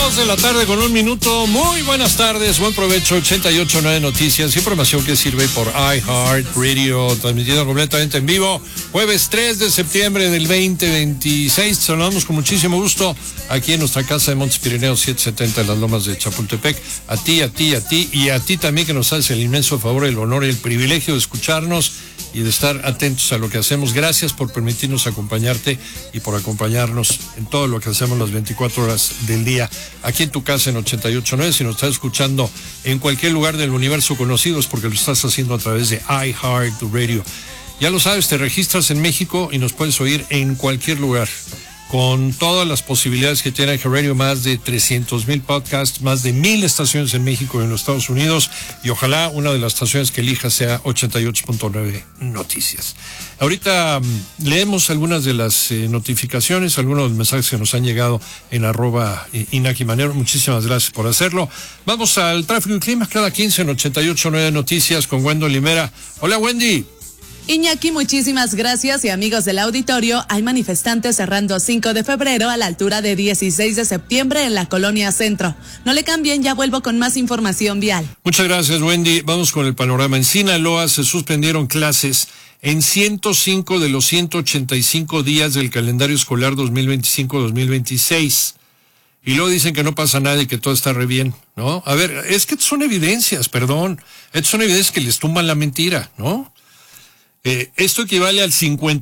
2:01 Muy buenas tardes, buen provecho. 88.9 Noticias, información que sirve por iHeartRadio, transmitiendo completamente en vivo. Jueves 3 de septiembre del 2026. Saludamos con muchísimo gusto aquí en nuestra casa de Montes Pirineos 770 en las Lomas de Chapultepec. A ti y a ti también, que nos haces el inmenso favor, el honor y el privilegio de escucharnos y de estar atentos a lo que hacemos. Gracias por permitirnos acompañarte y por acompañarnos en todo lo que hacemos las 24 horas del día aquí en tu casa en 88.9. Si nos estás escuchando en cualquier lugar del universo conocido, es porque lo estás haciendo a través de iHeartRadio. Ya lo sabes, te registras en México y nos puedes oír en cualquier lugar, con todas las posibilidades que tiene iHeartRadio, más de 300,000 podcasts, más de 1,000 estaciones en México y en los Estados Unidos, y ojalá una de las estaciones que elijas sea 88.9 Noticias. Ahorita leemos algunas de las notificaciones, algunos de los mensajes que nos han llegado en @Inaki Manero. Muchísimas gracias por hacerlo. Vamos al tráfico y clima cada 15 en 88.9 Noticias con Wendy Limera. Hola, Wendy. Iñaki, muchísimas gracias. Y amigos del auditorio, hay manifestantes cerrando 5 de febrero a la altura de 16 de septiembre en la Colonia Centro. No le cambien, ya vuelvo con más información vial. Muchas gracias, Wendy. Vamos con el panorama. En Sinaloa se suspendieron clases en 105 de los 185 días del calendario escolar 2025-2026. Y luego dicen que no pasa nada y que todo está re bien, ¿no? A ver, es que son evidencias, Estas son evidencias que les tumban la mentira, ¿no? Esto equivale al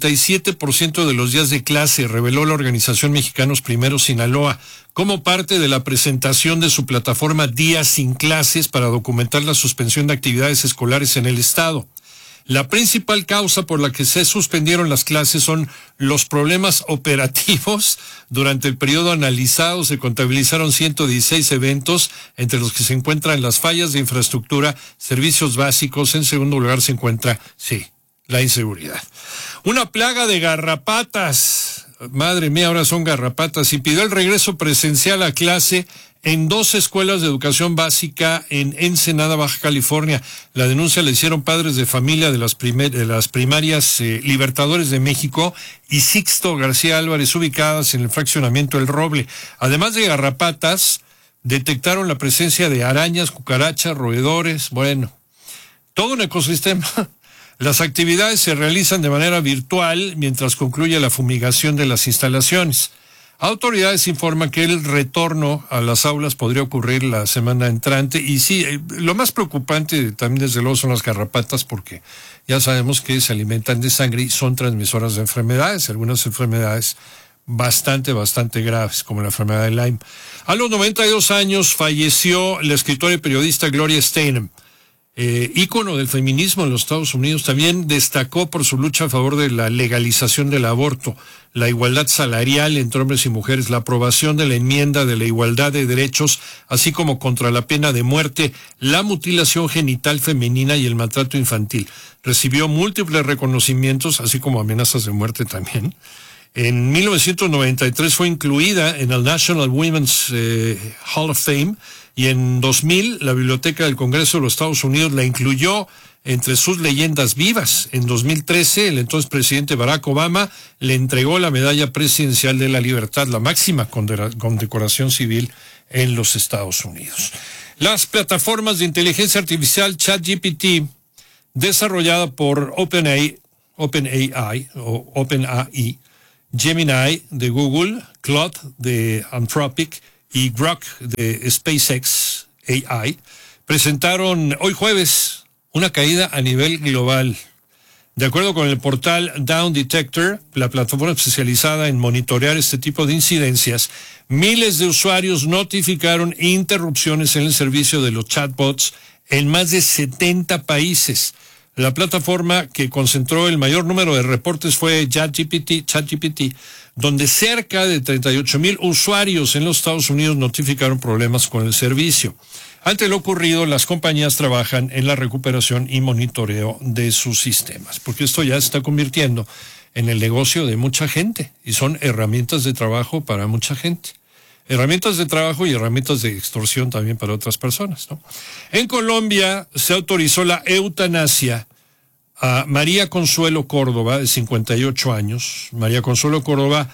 57% de los días de clase, reveló la organización Mexicanos Primero Sinaloa, como parte de la presentación de su plataforma Días sin Clases para documentar la suspensión de actividades escolares en el estado. La principal causa por la que se suspendieron las clases son los problemas operativos. Durante el periodo analizado se contabilizaron 116 eventos, entre los que se encuentran las fallas de infraestructura, servicios básicos. En segundo lugar se encuentra, la inseguridad. Una plaga de garrapatas, madre mía, ahora son garrapatas, impidió el regreso presencial a clase en 2 escuelas de educación básica en Ensenada, Baja California. La denuncia la hicieron padres de familia de las primarias Libertadores de México y Sixto García Álvarez, ubicadas en el fraccionamiento El Roble. Además de garrapatas, detectaron la presencia de arañas, cucarachas, roedores, todo un ecosistema. Las actividades se realizan de manera virtual mientras concluye la fumigación de las instalaciones. Autoridades informan que el retorno a las aulas podría ocurrir la semana entrante. Y sí, lo más preocupante también desde luego son las garrapatas, porque ya sabemos que se alimentan de sangre y son transmisoras de enfermedades, algunas enfermedades bastante graves, como la enfermedad de Lyme. A los 92 años falleció la escritora y periodista Gloria Steinem. Ícono del feminismo en los Estados Unidos. También destacó por su lucha a favor de la legalización del aborto, la igualdad salarial entre hombres y mujeres, la aprobación de la enmienda de la igualdad de derechos, así como contra la pena de muerte, la mutilación genital femenina y el maltrato infantil. Recibió múltiples reconocimientos, así como amenazas de muerte también. En 1993 fue incluida en el National Women's Hall of Fame, y en 2000 la Biblioteca del Congreso de los Estados Unidos la incluyó entre sus leyendas vivas. En 2013 el entonces presidente Barack Obama le entregó la Medalla Presidencial de la Libertad, la máxima condecoración civil en los Estados Unidos. Las plataformas de inteligencia artificial ChatGPT, desarrollada por OpenAI, Gemini de Google, Claude de Anthropic y Grok de SpaceX AI, presentaron hoy jueves una caída a nivel global. De acuerdo con el portal Down Detector, la plataforma especializada en monitorear este tipo de incidencias, miles de usuarios notificaron interrupciones en el servicio de los chatbots en más de 70 países. La plataforma que concentró el mayor número de reportes fue ChatGPT, donde cerca de 38,000 usuarios en los Estados Unidos notificaron problemas con el servicio. Ante lo ocurrido, las compañías trabajan en la recuperación y monitoreo de sus sistemas, porque esto ya se está convirtiendo en el negocio de mucha gente y son herramientas de trabajo para mucha gente. Herramientas de trabajo y herramientas de extorsión también para otras personas, ¿no? En Colombia se autorizó la eutanasia a María Consuelo Córdoba, de 58 años. María Consuelo Córdoba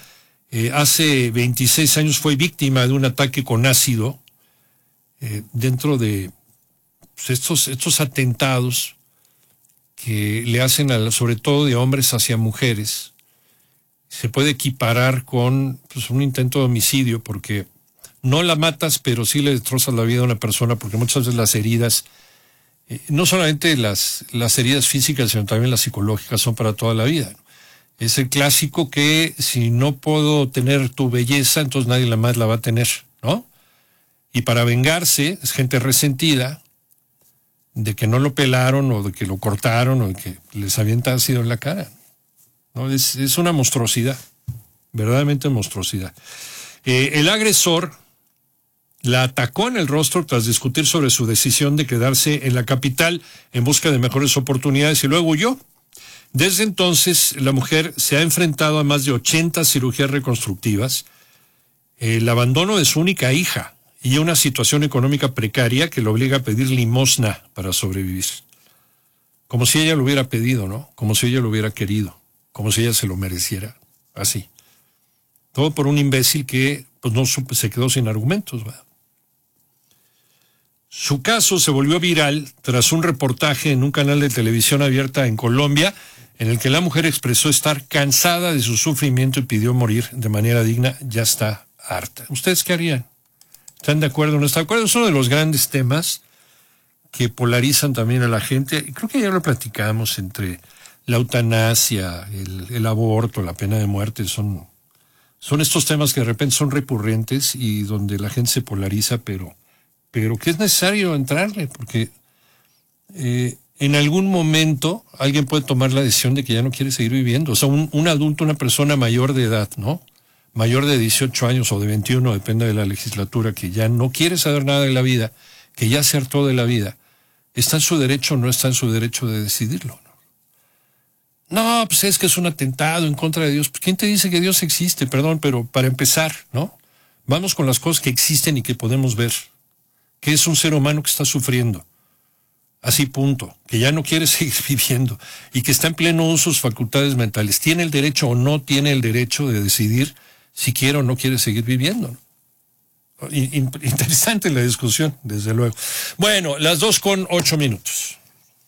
hace 26 años fue víctima de un ataque con ácido dentro de pues, estos atentados que le hacen sobre todo de hombres hacia mujeres. Se puede equiparar con pues, un intento de homicidio porque no la matas, pero sí le destrozas la vida a una persona, porque muchas veces las heridas, no solamente las heridas físicas, sino también las psicológicas son para toda la vida. Es el clásico que si no puedo tener tu belleza, entonces nadie más la va a tener, ¿no? Y para vengarse, es gente resentida de que no lo pelaron o de que lo cortaron o de que les avienta ácido en la cara, ¿no? Es una monstruosidad, verdaderamente monstruosidad. El agresor la atacó en el rostro tras discutir sobre su decisión de quedarse en la capital en busca de mejores oportunidades y luego huyó. Desde entonces, la mujer se ha enfrentado a más de 80 cirugías reconstructivas, el abandono de su única hija y una situación económica precaria que le obliga a pedir limosna para sobrevivir. Como si ella lo hubiera pedido, ¿no? Como si ella lo hubiera querido, como si ella se lo mereciera, así. Todo por un imbécil que pues no se quedó sin argumentos, ¿verdad? Su caso se volvió viral tras un reportaje en un canal de televisión abierta en Colombia, en el que la mujer expresó estar cansada de su sufrimiento y pidió morir de manera digna. Ya está harta. ¿Ustedes qué harían? ¿Están de acuerdo o no están de acuerdo? Es uno de los grandes temas que polarizan también a la gente. Creo que ya lo platicamos entre la eutanasia, el aborto, la pena de muerte. Son estos temas que de repente son recurrentes y donde la gente se polariza, pero que es necesario entrarle, porque en algún momento alguien puede tomar la decisión de que ya no quiere seguir viviendo. O sea, un adulto, una persona mayor de edad, ¿no? Mayor de 18 años o de 21, depende de la legislatura, que ya no quiere saber nada de la vida, que ya se hartó de la vida, ¿está en su derecho o no está en su derecho de decidirlo? No, pues es que es un atentado en contra de Dios. Pues, ¿quién te dice que Dios existe? Perdón, pero para empezar, ¿no? Vamos con las cosas que existen y que podemos ver. Que es un ser humano que está sufriendo. Así punto. Que ya no quiere seguir viviendo y que está en pleno uso de sus facultades mentales. ¿Tiene el derecho o no tiene el derecho de decidir si quiere o no quiere seguir viviendo? Interesante la discusión, desde luego. Bueno, las 2:08.